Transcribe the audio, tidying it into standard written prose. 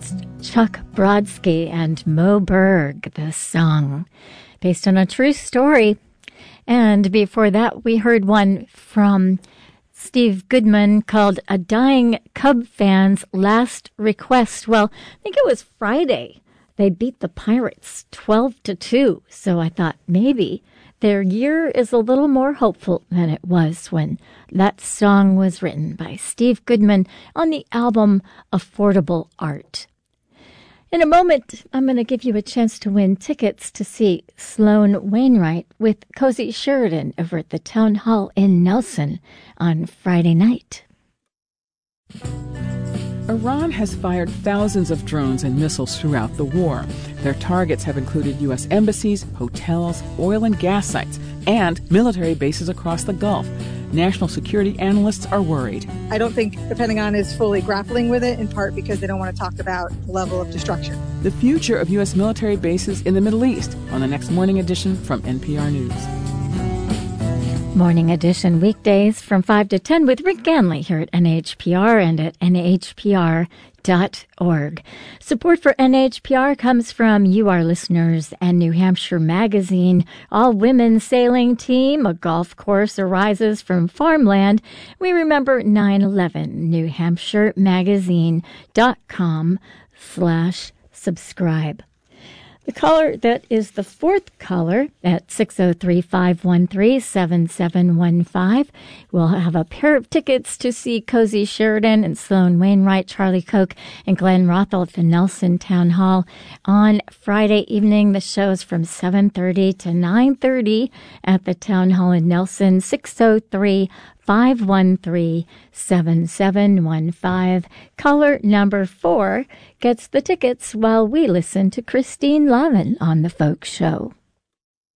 That's Chuck Brodsky and Mo Berg, the song, based on a true story. And before that, we heard one from Steve Goodman called A Dying Cub Fan's Last Request. Well, I think it was Friday. They beat the Pirates 12-2. So I thought maybe their year is a little more hopeful than it was when that song was written by Steve Goodman on the album Affordable Art. In a moment, I'm going to give you a chance to win tickets to see Sloan Wainwright with Cozy Sheridan over at the Town Hall in Nelson on Friday night. Iran has fired thousands of drones and missiles throughout the war. Their targets have included U.S. embassies, hotels, oil and gas sites, and military bases across the Gulf. National security analysts are worried. I don't think the Pentagon is fully grappling with it, in part because they don't want to talk about the level of destruction. The future of U.S. military bases in the Middle East on the next Morning Edition from NPR News. Morning Edition weekdays from 5 to 10 with Rick Ganley here at NHPR and at nhpr.org. Support for NHPR comes from you, our listeners, and New Hampshire Magazine. All-women sailing team, a golf course arises from farmland. We remember 9/11, newhampshiremagazine.com/subscribe. The caller that is the fourth caller at 603-513-7715 will have a pair of tickets to see Cozy Sheridan and Sloan Wainwright, Charlie Koch, and Glenn Rothel at the Nelson Town Hall on Friday evening. The show is from 7:30 to 9:30 at the Town Hall in Nelson, 603-513-7715. Caller number 4 gets the tickets while we listen to Christine Lavin on The Folk Show.